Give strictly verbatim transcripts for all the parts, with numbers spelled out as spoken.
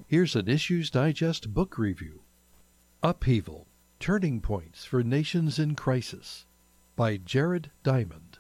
here's an Issues Digest book review. Upheaval, Turning Points for Nations in Crisis by Jared Diamond.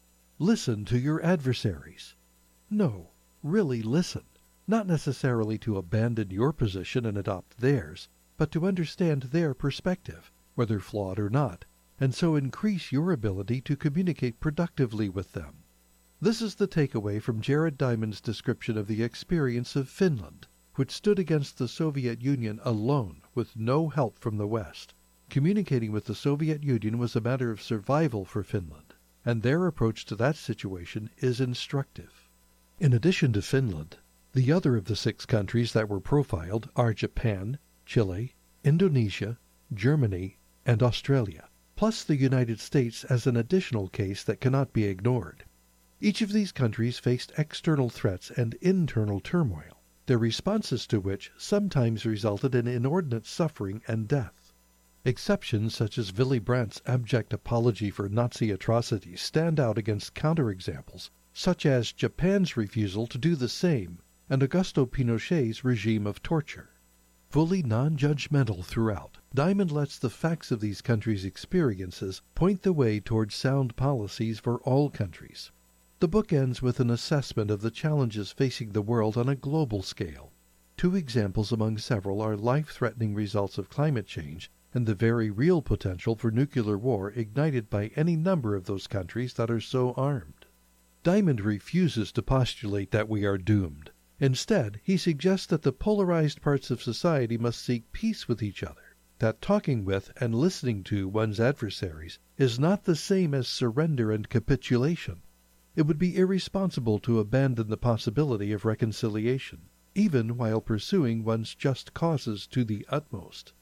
Listen to your adversaries. No, really listen. Not necessarily to abandon your position and adopt theirs, but to understand their perspective, whether flawed or not, and so increase your ability to communicate productively with them. This is the takeaway from Jared Diamond's description of the experience of Finland, which stood against the Soviet Union alone with no help from the West. Communicating with the Soviet Union was a matter of survival for Finland, and their approach to that situation is instructive. In addition to Finland, the other of the six countries that were profiled are Japan, Chile, Indonesia, Germany, and Australia, plus the United States as an additional case that cannot be ignored. Each of these countries faced external threats and internal turmoil, their responses to which sometimes resulted in inordinate suffering and death. Exceptions such as Willy Brandt's abject apology for Nazi atrocities stand out against counterexamples such as Japan's refusal to do the same and Augusto Pinochet's regime of torture. Fully non-judgmental throughout, Diamond lets the facts of these countries' experiences point the way towards sound policies for all countries. The book ends with an assessment of the challenges facing the world on a global scale. Two examples among several are life-threatening results of climate change and the very real potential for nuclear war ignited by any number of those countries that are so armed. Diamond refuses to postulate that we are doomed. Instead, he suggests that the polarized parts of society must seek peace with each other, that talking with and listening to one's adversaries is not the same as surrender and capitulation. It would be irresponsible to abandon the possibility of reconciliation, even while pursuing one's just causes to the utmost.